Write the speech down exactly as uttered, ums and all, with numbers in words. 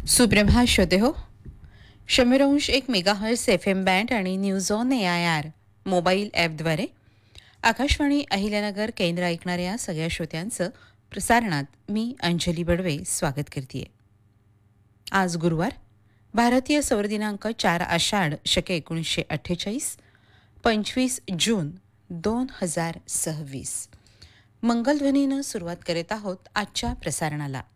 सुप्रभात श्रोते हो. शंभर एक मेगाहर्ट्स एफ एम बँड आणि news on A I R mobile ॲपद्वारे आकाशवाणी अहिल्यानगर केंद्र ऐकणाऱ्या सगळ्या श्रोत्यांचं प्रसारणात मी अंजली बडवे स्वागत करते. आज गुरुवार, भारतीय सौर दिनांक चार आषाढ शके एकोणीसशे अठ्ठेचाळीस, पंचवीस जून दोन हजार सव्वीस. मंगलध्वनीनं सुरुवात करीत आहोत आजच्या प्रसारणाला.